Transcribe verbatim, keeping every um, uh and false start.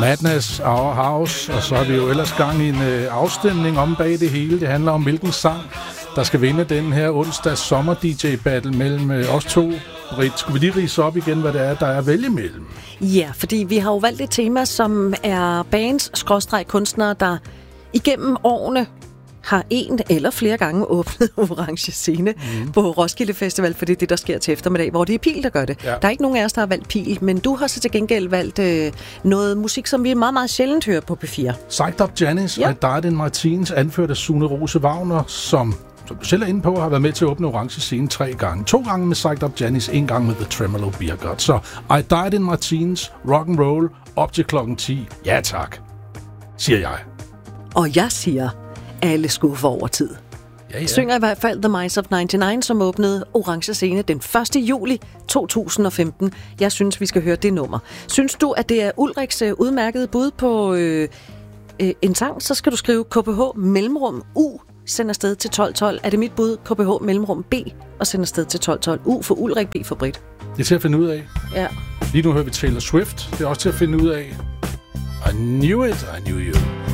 Madness, Our House, og så har vi jo ellers gang i en øh, afstemning om bag det hele. Det handler om, hvilken sang, der skal vinde den her onsdags sommer-D J-battle mellem øh, os to. Britt, skulle vi lige ridse op igen, hvad det er, der er at vælge mellem? Ja, fordi vi har jo valgt et tema, som er bands-kunstnere, der igennem årene har en eller flere gange åbnet Orange Scene mm. på Roskilde Festival, for det er det, der sker til eftermiddag, hvor det er Pil, der gør det. Ja. Der er ikke nogen af os, der har valgt Pil, men du har så til gengæld valgt øh, noget musik, som vi meget, meget sjældent hører på P fire. Psyched Up Janice ja. og Darden Martins, anført af Sune Rose Wagner, som, som du selv er inde på, har været med til at åbne Orange Scene tre gange. To gange med Psyched Up Janice, en gang med The Tremolo Beer God. Så I Died in Martins, rock and roll, op til klokken ti. Ja tak, siger jeg. Og jeg siger, alle skuffer over tid. Ja, ja. Synger i hvert fald The Minds of nioghalvfems, som åbnede Orange Scene den første juli to tusind og femten. Jeg synes, vi skal høre det nummer. Synes du, at det er Ulriks øh, udmærkede bud på øh, øh, en sang, så skal du skrive K P H mellemrum U, send afsted til tolv tolv. Er det mit bud? K P H mellemrum B, og send afsted til tolv tolv. U for Ulrik, B for Britt. Det er til at finde ud af. Ja. Lige nu hører vi Taylor Swift. Det er også til at finde ud af. I knew it, I knew you.